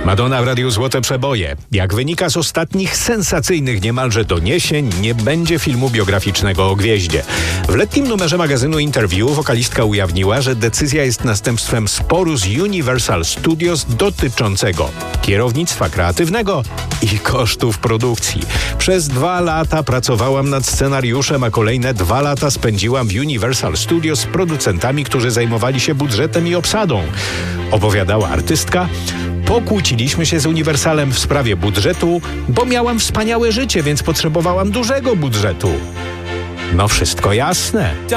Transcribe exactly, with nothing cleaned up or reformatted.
Madonna w Radiu Złote Przeboje. Jak wynika z ostatnich sensacyjnych niemalże doniesień, nie będzie filmu biograficznego o gwieździe. W letnim numerze magazynu Interview wokalistka ujawniła, że decyzja jest następstwem sporu z Universal Studios dotyczącego kierownictwa kreatywnego i kosztów produkcji. Przez dwa lata pracowałam nad scenariuszem, a kolejne dwa lata spędziłam w Universal Studios z producentami, którzy zajmowali się budżetem i obsadą. Opowiadała artystka. Pokłóciliśmy się z Universalem w sprawie budżetu, bo miałam wspaniałe życie, więc potrzebowałam dużego budżetu. No wszystko jasne.